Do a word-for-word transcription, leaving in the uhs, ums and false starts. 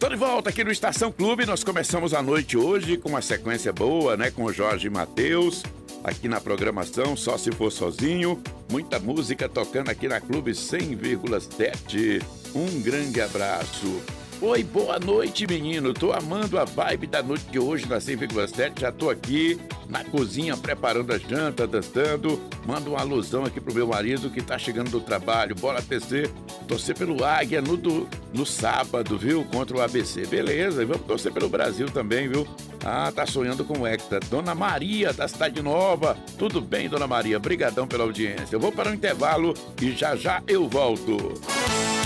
Tô de volta aqui no Estação Clube. Nós começamos a noite hoje com uma sequência boa, né? Com o Jorge Mateus, aqui na programação, Só Se For Sozinho. Muita música tocando aqui na Clube cem vírgula sete. Um grande abraço. Oi, boa noite, menino. Tô amando a vibe da noite de hoje na cem vírgula sete. Já tô aqui na cozinha preparando a janta, dançando. Mando uma alusão aqui pro meu marido que tá chegando do trabalho. Bora torcer, torcer pelo Águia no, do, no sábado, viu? Contra o A B C. Beleza, e vamos torcer pelo Brasil também, viu? Ah, tá sonhando com o Hector. Dona Maria da Cidade Nova. Tudo bem, Dona Maria? Brigadão pela audiência. Eu vou para o intervalo e já já eu volto.